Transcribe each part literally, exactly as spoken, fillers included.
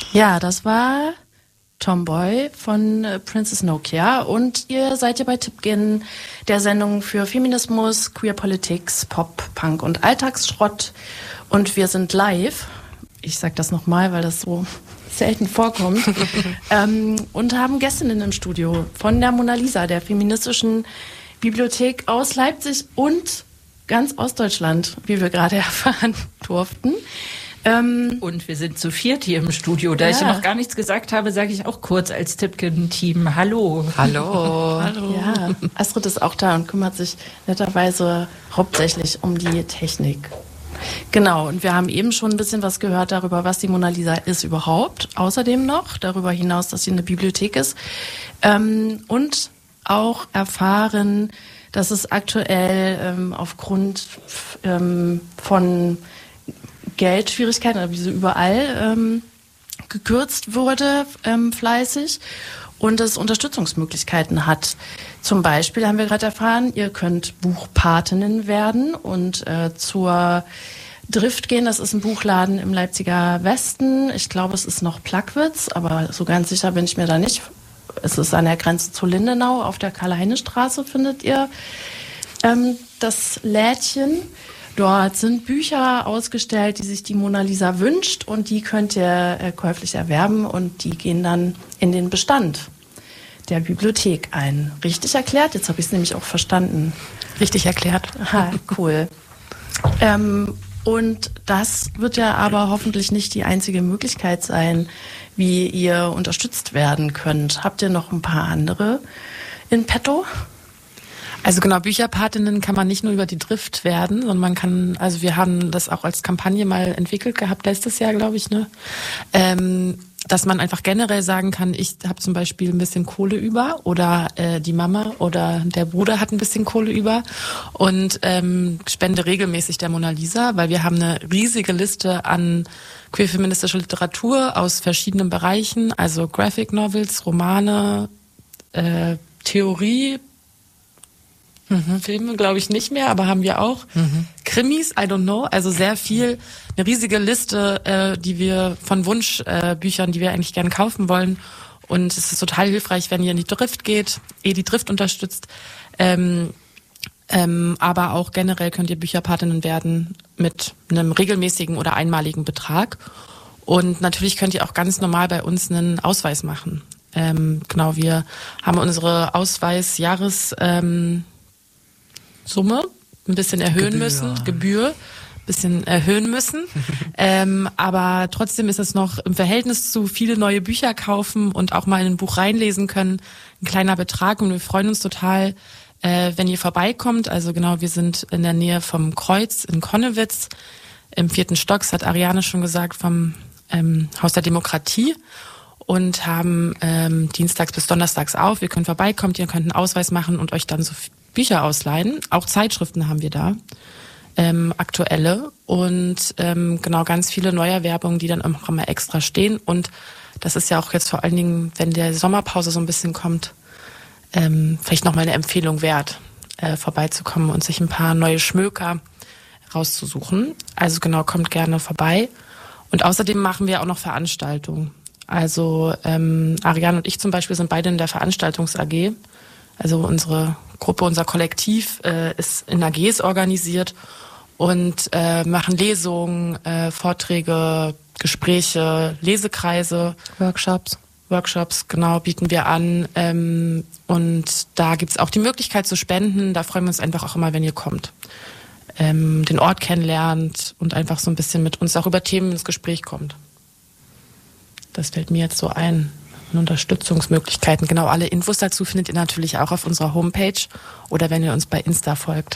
Ja, das war Tomboy von äh, Princess Nokia und ihr seid ja bei Tippgen, der Sendung für Feminismus, Queer Politics, Pop, Punk und Alltagsschrott und wir sind live. Ich sag das nochmal, weil das so selten vorkommt. ähm, und haben Gästinnen im Studio von der Mona Lisa, der feministischen Bibliothek aus Leipzig und ganz Ostdeutschland, wie wir gerade erfahren durften. Ähm, und wir sind zu viert hier im Studio. Da ja. ich noch gar nichts gesagt habe, sage ich auch kurz als Tippgen-Team Hallo. Hallo. Hallo. Ja, Astrid ist auch da und kümmert sich netterweise hauptsächlich um die Technik. Genau, und wir haben eben schon ein bisschen was gehört darüber, was die Mona Lisa ist überhaupt. Außerdem noch, darüber hinaus, dass sie eine Bibliothek ist. Ähm, und auch erfahren, dass es aktuell ähm, aufgrund ähm, von Geldschwierigkeiten, oder wie so überall, ähm, gekürzt wurde, ähm, fleißig und es Unterstützungsmöglichkeiten hat. Zum Beispiel haben wir gerade erfahren, ihr könnt Buchpatinnen werden und äh, zur Drift gehen. Das ist ein Buchladen im Leipziger Westen. Ich glaube, es ist noch Plagwitz, aber so ganz sicher bin ich mir da nicht. Es ist an der Grenze zu Lindenau. Auf der Karl-Heine-Straße findet ihr ähm, das Lädchen. Dort sind Bücher ausgestellt, die sich die Mona Lisa wünscht und die könnt ihr äh, käuflich erwerben und die gehen dann in den Bestand der Bibliothek ein. Richtig erklärt? Jetzt habe ich es nämlich auch verstanden. Richtig erklärt. Aha, cool. ähm, und das wird ja aber hoffentlich nicht die einzige Möglichkeit sein, wie ihr unterstützt werden könnt. Habt ihr noch ein paar andere in petto? Also genau, Bücherpatinnen kann man nicht nur über die Drift werden, sondern man kann, also wir haben das auch als Kampagne mal entwickelt gehabt, letztes Jahr, glaube ich, ne? Ähm, dass man einfach generell sagen kann, ich habe zum Beispiel ein bisschen Kohle über oder äh, die Mama oder der Bruder hat ein bisschen Kohle über und ähm, spende regelmäßig der Mona Lisa, weil wir haben eine riesige Liste an queer-feministischer Literatur aus verschiedenen Bereichen, also Graphic Novels, Romane, äh, Theorie, Mhm. Filme glaube ich nicht mehr, aber haben wir auch. Mhm. Krimis, I don't know, also sehr viel, eine riesige Liste, äh, die wir von Wunschbüchern, äh, die wir eigentlich gerne kaufen wollen. Und es ist total hilfreich, wenn ihr in die Drift geht, eh die Drift unterstützt. Ähm, ähm, aber auch generell könnt ihr Bücherpatinnen werden mit einem regelmäßigen oder einmaligen Betrag. Und natürlich könnt ihr auch ganz normal bei uns einen Ausweis machen. Ähm, genau, wir haben unsere Ausweis-Jahres... Ähm, Summe ein bisschen erhöhen Gebühr. müssen, Gebühr ein bisschen erhöhen müssen. ähm, aber trotzdem ist es noch im Verhältnis zu viele neue Bücher kaufen und auch mal in ein Buch reinlesen können, ein kleiner Betrag. Und wir freuen uns total, äh, wenn ihr vorbeikommt. Also genau, wir sind in der Nähe vom Kreuz in Konnewitz, im vierten Stock, das hat Ariane schon gesagt, vom ähm, Haus der Demokratie. Und haben ähm, dienstags bis donnerstags auf. Ihr könnt vorbeikommen, ihr könnt einen Ausweis machen und euch dann so Bücher ausleihen. Auch Zeitschriften haben wir da, ähm, aktuelle. Und ähm, genau ganz viele Neuerwerbungen, die dann auch immer extra stehen. Und das ist ja auch jetzt vor allen Dingen, wenn der Sommerpause so ein bisschen kommt, ähm, vielleicht nochmal eine Empfehlung wert, äh, vorbeizukommen und sich ein paar neue Schmöker rauszusuchen. Also genau, kommt gerne vorbei. Und außerdem machen wir auch noch Veranstaltungen. Also ähm, Ariane und ich zum Beispiel sind beide in der Veranstaltungs-A G. Also unsere Gruppe, unser Kollektiv äh, ist in A Gs organisiert und äh, machen Lesungen, äh, Vorträge, Gespräche, Lesekreise, Workshops. Workshops, genau, bieten wir an. Ähm, und da gibt's auch die Möglichkeit zu spenden. Da freuen wir uns einfach auch immer, wenn ihr kommt. Ähm, den Ort kennenlernt und einfach so ein bisschen mit uns auch über Themen ins Gespräch kommt. Das fällt mir jetzt so ein. Unterstützungsmöglichkeiten. Genau, alle Infos dazu findet ihr natürlich auch auf unserer Homepage oder wenn ihr uns bei Insta folgt.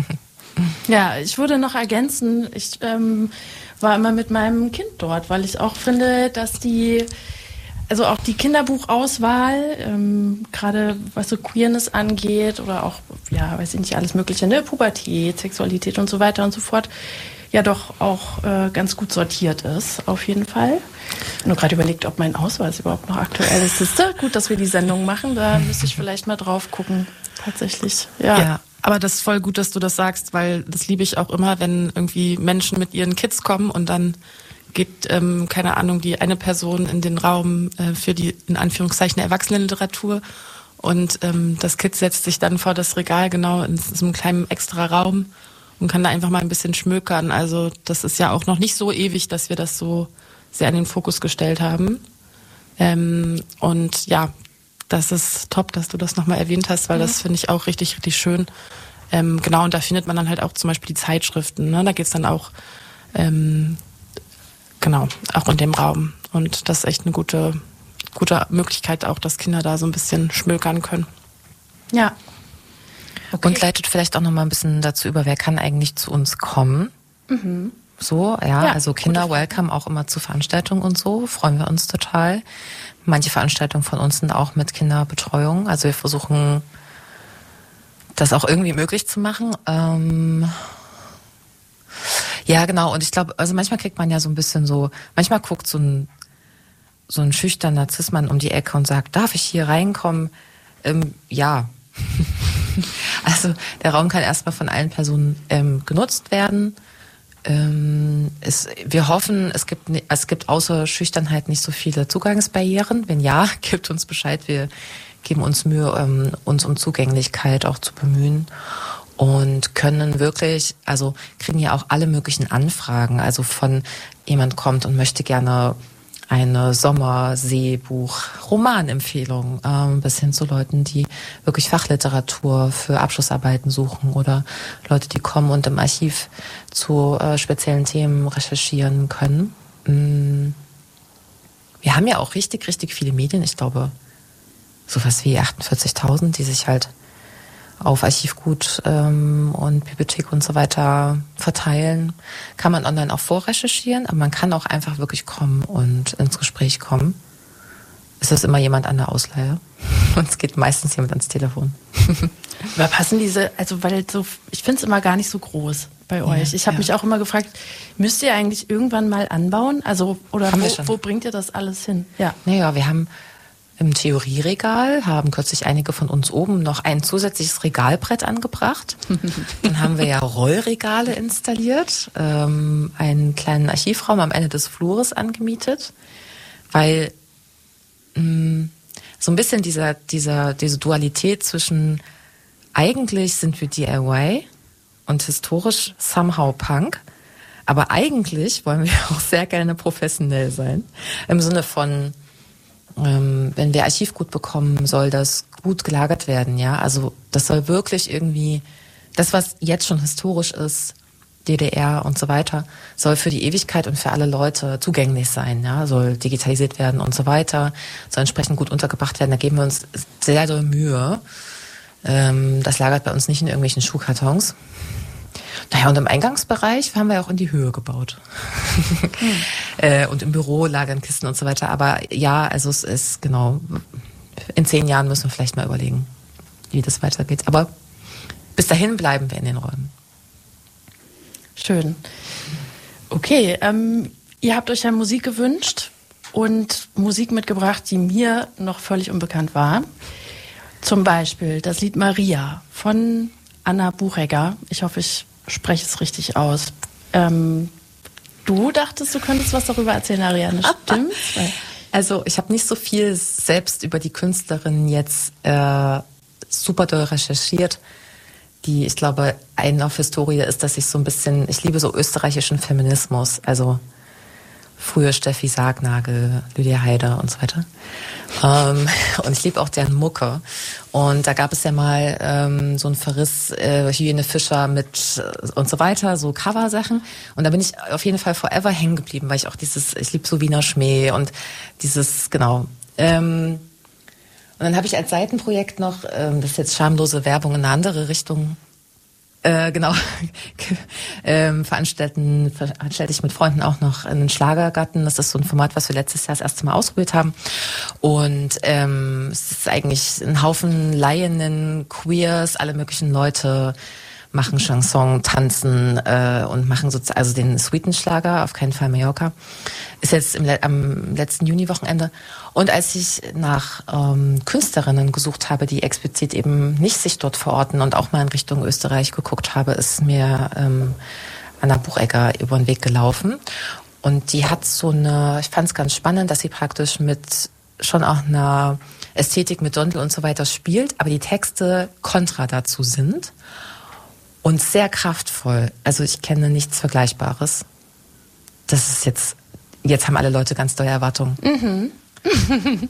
Ja, ich würde noch ergänzen, ich ähm, war immer mit meinem Kind dort, weil ich auch finde, dass die, also auch die Kinderbuchauswahl, ähm, gerade was so Queerness angeht oder auch, ja, weiß ich nicht, alles Mögliche, ne, Pubertät, Sexualität und so weiter und so fort, ja doch auch äh, ganz gut sortiert ist, auf jeden Fall. Ich habe nur gerade überlegt, ob mein Ausweis überhaupt noch aktuell ist. Das ist ja gut, dass wir die Sendung machen, da müsste ich vielleicht mal drauf gucken, tatsächlich. Ja. ja, aber das ist voll gut, dass du das sagst, weil das liebe ich auch immer, wenn irgendwie Menschen mit ihren Kids kommen und dann geht, ähm, keine Ahnung, die eine Person in den Raum äh, für die, in Anführungszeichen, Erwachsenenliteratur und ähm, das Kind setzt sich dann vor das Regal genau in so einem kleinen extra Raum und kann da einfach mal ein bisschen schmökern. Also das ist ja auch noch nicht so ewig, dass wir das so sehr in den Fokus gestellt haben. Ähm, und ja, das ist top, dass du das nochmal erwähnt hast, weil ja. das finde ich auch richtig, richtig schön. Ähm, genau, und da findet man dann halt auch zum Beispiel die Zeitschriften. Ne? Da geht's dann auch, ähm, genau, auch in dem Raum. Und das ist echt eine gute, gute Möglichkeit auch, dass Kinder da so ein bisschen schmökern können. Ja. Okay. Und leitet vielleicht auch noch mal ein bisschen dazu über, wer kann eigentlich zu uns kommen. Mhm. So, ja, ja, also Kinder welcome auch immer zu Veranstaltungen und so, freuen wir uns total. Manche Veranstaltungen von uns sind auch mit Kinderbetreuung, also wir versuchen, das auch irgendwie möglich zu machen. Ähm ja, genau, und ich glaube, also manchmal kriegt man ja so ein bisschen so, manchmal guckt so ein, so ein schüchterner Cis-Mann um die Ecke und sagt, darf ich hier reinkommen? Ähm, ja. Also der Raum kann erstmal von allen Personen ähm, genutzt werden. Ähm, es, wir hoffen, es gibt, es gibt außer Schüchternheit nicht so viele Zugangsbarrieren. Wenn ja, gebt uns Bescheid. Wir geben uns Mühe, ähm, uns um Zugänglichkeit auch zu bemühen und können wirklich, also kriegen ja auch alle möglichen Anfragen. Also von jemand kommt und möchte gerne eine Sommerseebuch-Romanempfehlung, ähm, bis hin zu Leuten, die wirklich Fachliteratur für Abschlussarbeiten suchen oder Leute, die kommen und im Archiv zu äh, speziellen Themen recherchieren können. Mm. Wir haben ja auch richtig, richtig viele Medien. Ich glaube, sowas wie achtundvierzigtausend, die sich halt auf Archivgut ähm, und Bibliothek und so weiter verteilen. Kann man online auch vorrecherchieren, aber man kann auch einfach wirklich kommen und ins Gespräch kommen. Es ist immer jemand an der Ausleihe und es geht meistens jemand ans Telefon. Aber passen diese, also weil so, ich finde es immer gar nicht so groß bei euch. Ja, ich habe ja. mich auch immer gefragt, müsst ihr eigentlich irgendwann mal anbauen? Also oder wo, wo bringt ihr das alles hin? Ja. Naja, wir haben im Theorieregal, haben kürzlich einige von uns oben noch ein zusätzliches Regalbrett angebracht. Dann haben wir ja Rollregale installiert, ähm, einen kleinen Archivraum am Ende des Flures angemietet, weil mh, so ein bisschen dieser, dieser, diese Dualität zwischen eigentlich sind wir D I Y und historisch somehow Punk, aber eigentlich wollen wir auch sehr gerne professionell sein, im Sinne von Ähm, wenn wir Archivgut bekommen, soll das gut gelagert werden, ja. Also das soll wirklich irgendwie, das was jetzt schon historisch ist, D D R und so weiter, soll für die Ewigkeit und für alle Leute zugänglich sein, ja. Soll digitalisiert werden und so weiter, soll entsprechend gut untergebracht werden. Da geben wir uns sehr doll Mühe. Ähm, das lagert bei uns nicht in irgendwelchen Schuhkartons. Naja, und im Eingangsbereich haben wir auch in die Höhe gebaut. Mhm. äh, und im Büro lagern Kisten und so weiter. Aber ja, also es ist genau, in zehn Jahren müssen wir vielleicht mal überlegen, wie das weitergeht. Aber bis dahin bleiben wir in den Räumen. Schön. Okay, ähm, ihr habt euch ja Musik gewünscht und Musik mitgebracht, die mir noch völlig unbekannt war. Zum Beispiel das Lied Maria von Anna Buchegger. Ich hoffe, ich spreche es richtig aus. Ähm, du dachtest, du könntest was darüber erzählen, Ariane, stimmt's? Also ich habe nicht so viel selbst über die Künstlerin jetzt äh, super doll recherchiert. Die, ich glaube, ein auf Historie ist, dass ich so ein bisschen, ich liebe so österreichischen Feminismus, also früher Steffi Sargnagel, Lydia Heider und so weiter. Ähm, und ich liebe auch deren Mucke. Und da gab es ja mal ähm, so einen Verriss, äh, Hyäne Fischer mit äh, und so weiter, so Cover-Sachen. Und da bin ich auf jeden Fall forever hängen geblieben, weil ich auch dieses, ich liebe so Wiener Schmäh und dieses, genau. Ähm, und dann habe ich als Seitenprojekt noch, ähm, das ist jetzt schamlose Werbung in eine andere Richtung, Äh, genau, ähm, veranstalten, veranstalte ich mit Freunden auch noch einen Schlagergarten. Das ist so ein Format, was wir letztes Jahr das erste Mal ausprobiert haben. Und ähm, es ist eigentlich ein Haufen Laienen, Queers, alle möglichen Leute machen Chanson, tanzen äh, und machen so, also den Sweetenschlager, auf keinen Fall Mallorca. Ist jetzt im, am letzten Juni-Wochenende. Und als ich nach ähm, Künstlerinnen gesucht habe, die explizit eben nicht sich dort verorten und auch mal in Richtung Österreich geguckt habe, ist mir ähm, Anna Buchegger über den Weg gelaufen. Und die hat so eine, ich fand es ganz spannend, dass sie praktisch mit schon auch einer Ästhetik mit Dirndl und so weiter spielt, aber die Texte kontra dazu sind und sehr kraftvoll. Also ich kenne nichts Vergleichbares. Das ist jetzt, jetzt haben alle Leute ganz dolle Erwartungen. Mhm.